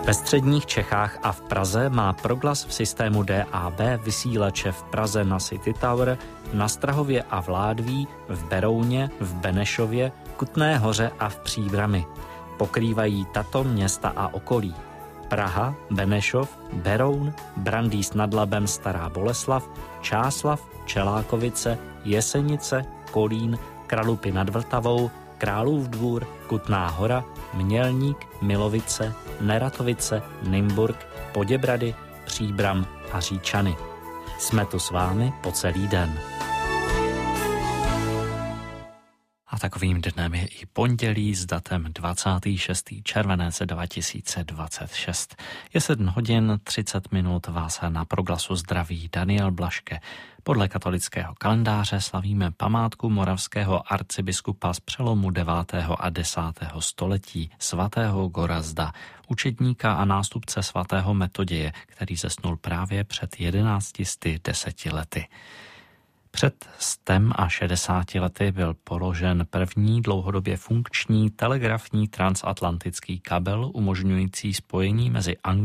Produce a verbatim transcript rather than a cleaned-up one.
Ve středních Čechách a v Praze má Proglas v systému D A B vysílače v Praze na City Tower, na Strahově a v Ládví, v Berouně, v Benešově, Kutné Hoře a v Příbrami. Pokrývají tato města a okolí: Praha, Benešov, Beroun, Brandýs nad Labem, Stará Boleslav, Čáslav, Čelákovice, Jesenice, Kolín, Kralupy nad Vltavou, Králův Dvůr, Kutná Hora, Mělník, Milovice, Neratovice, Nymburk, Poděbrady, Příbram a Říčany. Jsme tu s vámi po celý den. A takovým dnem je i pondělí s datem dvacátého šestého července dva tisíce dvacet šest. Je sedm hodin třicet minut, vás na Proglasu zdraví Daniel Blaške. Podle katolického kalendáře slavíme památku moravského arcibiskupa z přelomu devátého a desátého století, svatého Gorazda, učedníka a nástupce svatého Metoděje, který zesnul právě před jedenácti sty deseti lety. Před stem a šedesáti lety byl položen první dlouhodobě funkční telegrafní transatlantický kabel umožňující spojení mezi Anglií